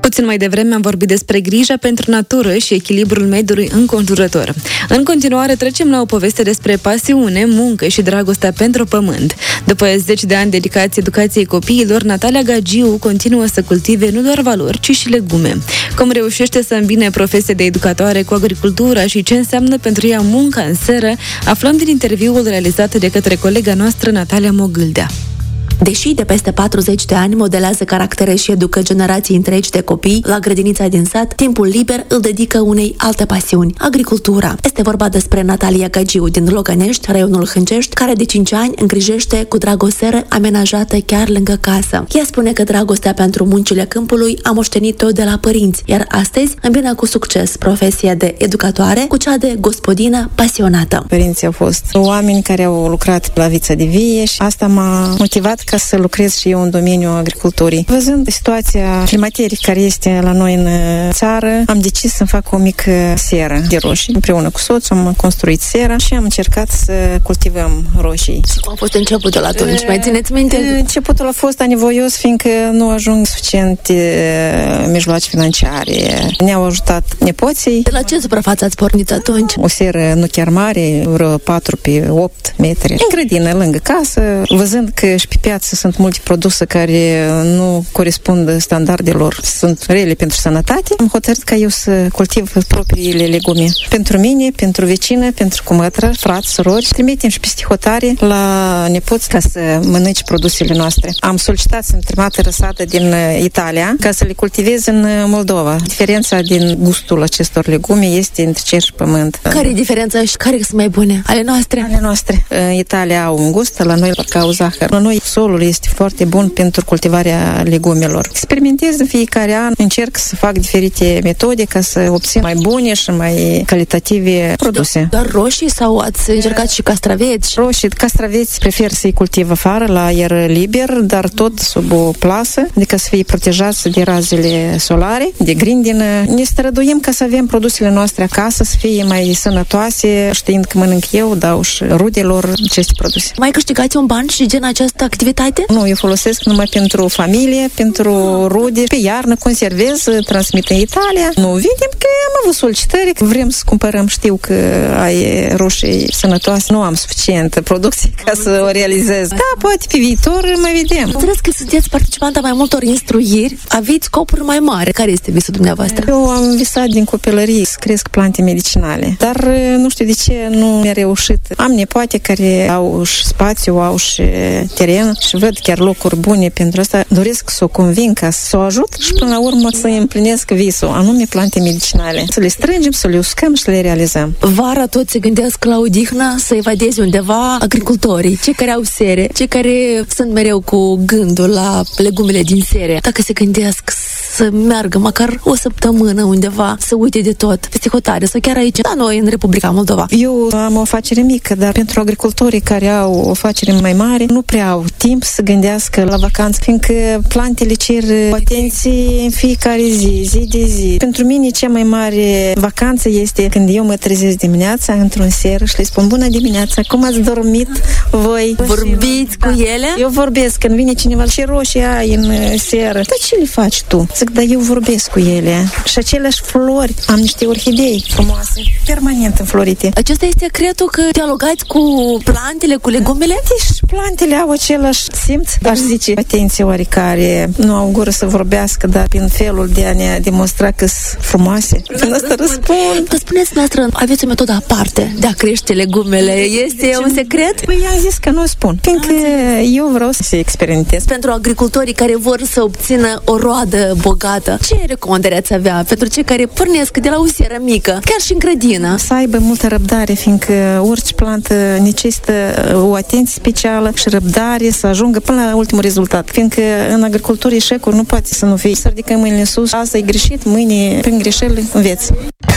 Puțin mai devreme am vorbit despre grija pentru natură și echilibrul mediului înconjurător. În continuare trecem la o poveste despre pasiune, muncă și dragostea pentru pământ. După 10 de ani dedicați educației copiilor, Natalia Gagiu continuă să cultive nu doar valori, ci și legume. Cum reușește să îmbine profesia de educatoare cu agricultura și ce înseamnă pentru ea munca în seră, aflăm din interviul realizat de către colega noastră Natalia Mogâldea. Deși de peste 40 de ani modelează caractere și educă generații întregi de copii la grădinița din sat, timpul liber îl dedică unei alte pasiuni, agricultura. Este vorba despre Natalia Gagiu din Logănești, raionul Hâncești, care de 5 ani îngrijește cu drag o seră amenajată chiar lângă casă. Ea spune că dragostea pentru muncile câmpului a moștenit-o de la părinți, iar astăzi îmbină cu succes profesia de educatoare cu cea de gospodină pasionată. Părinții au fost oameni care au lucrat la vița de vie și asta m-a motivat ca să lucrez și eu în domeniul agriculturii. Văzând situația climaterică care este la noi în țară, am decis să fac o mică seră de roșii. Împreună cu soțul am construit sera și am încercat să cultivăm roșii. Și cum a fost începutul atunci? Mai țineți minte? Începutul a fost anevoios, fiindcă nu ajung suficiente mijloace financiare. Ne-au ajutat nepoții. De la ce suprafață ați pornit atunci? O seră nu chiar mare, vreo 4 pe 8 metri. În grădină, lângă casă, văzând că și pe piață sunt multe produse care nu corespund standardelor, sunt rele pentru sănătate, am hotărât ca eu să cultiv propriile legume. Pentru mine, pentru vecină, pentru cumătră, frați, surori. Trimitem și peste hotare la nepoți ca să mănânci produsele noastre. Am solicitat să-mi trimite răsată din Italia ca să le cultivez în Moldova. Diferența din gustul acestor legume este între cer și pământ. Care e diferența și care sunt mai bune? Ale noastre? Ale noastre. În Italia au un gust, la noi parcă au zahăr. La noi solul este foarte bun pentru cultivarea legumelor. Experimentez în fiecare an, încerc să fac diferite metode ca să obțin mai bune și mai calitative produse. Doar roșii sau ați încercat și castraveți? Roșii, castraveți prefer să-i cultiv afară, la aer liber, dar tot sub o plasă, adică să fie protejați de razele solare, de grindină. Ne străduim ca să avem produsele noastre acasă, să fie mai sănătoase, știind că mănânc eu, dau și rudelor aceste produse. Mai câștigați un ban și gen această activitate? Nu, eu folosesc numai pentru familie, pentru rude. Pe iarnă conservez, transmit în Italia. Nu, vedem că am avut solicitări, vrem să cumpărăm, știu că ai roșii sănătoase, nu am suficientă producție ca să o realizez. Da, poate pe viitor mai vedem. Înțeles că sunteți participanta mai multor instruiri, aveți scopuri mai mari. Care este visul dumneavoastră? Eu am visat din copilărie să cresc plante medicinale, dar nu știu de ce nu mi-a reușit. Am nepoate care au și spațiu, au și teren și văd chiar locuri bune pentru asta. Doresc să o convin ca să o ajut și până la urmă să împlinesc visul, anume plante medicinale. Să le strângem, să le uscăm și să le realizăm. Vara toți se gândesc la odihnă, să evadeze undeva agricultorii, cei care au sere, cei care sunt mereu cu gândul la legumele din sere. Dacă se gândesc să meargă măcar o săptămână undeva, să uite de tot, peste hotare sau chiar aici, la noi, în Republica Moldova. Eu am o afacere mică, dar pentru agricultorii care au o afacere mai mare, nu prea au timp să gândească la vacanță, fiindcă plantele cer atenție în fiecare zi, zi de zi. Pentru mine cea mai mare vacanță este când eu mă trezesc dimineața într-un ser și le spun bună dimineața, cum ați dormit voi? Vorbiți cu ele? Eu vorbesc, când vine cineva, ce roșii ai în seră? Dar ce le faci tu? Zic, dar eu vorbesc cu ele. Și aceleași flori, am niște orhidei frumoase, permanent înflorite. Acesta este secretul, că dialogați cu plantele, cu legumele? Deci plantele au același simț, aș zice, atenție oarecare. Nu au gură să vorbească, dar prin felul de a ne demonstra că sunt frumoase. Prin asta răspund. Vă spuneți, noastră, aveți o metodă aparte de a crește legumele. Este un secret? Păi am zis că nu spun, fiindcă eu vreau să experimentez. Pentru agricultorii care vor să obțină o roadă bogată, ce recomandări ați avea pentru cei care pornesc de la o seră mică, chiar și în grădină? Să aibă multă răbdare, fiindcă orice plantă necesită o atenție specială și răbdare să ajungă până la ultimul rezultat. Fiindcă în agricultură eșecul nu poate să nu fie. Să ridicăm mâinile sus, asta e greșit, mâine prin greșeli înveți.